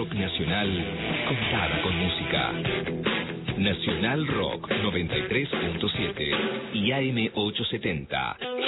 rock nacional contada con música. Nacional Rock 93.7 y AM 870.